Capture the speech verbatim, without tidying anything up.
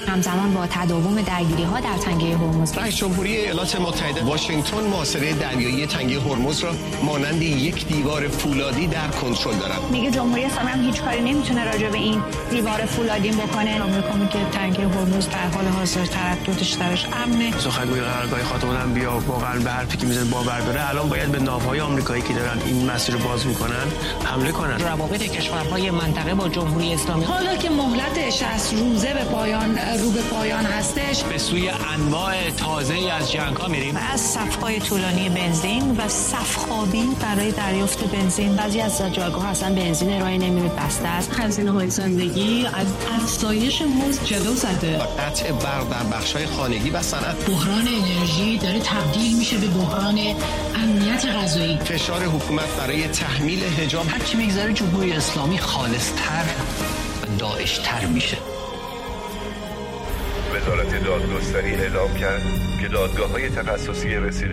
همزمان با تداوم درگیری‌ها در تنگه هرمز، رئیس جمهوری ایالات متحده واشنگتن محاصره دریایی تنگه هرمز را مانند یک دیوار فولادی در کنترل دارد. میگه جمهوری اسلامی هم هیچ کاری نمیتونه راجع به این دیوار فولادی بکنه. آمریکا میگه تنگه هرمز در حال حاضر ترددش درش امنه. سخنگوی قرارگاه خاتم بیا واقعا به حرفی که میزنه باور داره. الان باید به ناوهای آمریکایی که دارن این مسیر رو باز میکنن حمله کنن. روابط کشورهای منطقه با جمهوری اسلامی حالا که مهلت شصت روزه به پایان رو به پایان هستش، به سوی انواع تازه‌ای از جنگ‌ها میریم. از صف‌های طولانی بنزین و صف‌خوابی برای دریافت بنزین. بعضی از جایگاه اصلا بنزین ارائه نمی‌کنه، بسته است. هزینه‌های زندگی از افزایش مزد جلو زده. قطع برق در بخش‌های خانگی و صنعت. بحران انرژی داره تبدیل میشه به بحران امنیت غذایی. فشار حکومت برای تحمیل حجاب. هر چی میگذره جمهوری اسلامی خالص‌تر و داعش‌تر میشه. وزارت دادگستری اعلام کرد که دادگاه‌های تخصصی رسیدگی